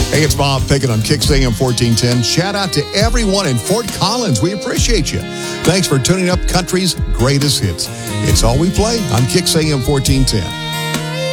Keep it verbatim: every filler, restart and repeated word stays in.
Hey, it's Bob Pickett on Kicks A M fourteen ten. Shout out to everyone in Fort Collins. We appreciate you. Thanks for tuning up Country's greatest hits. It's all we play on Kicks A M fourteen ten.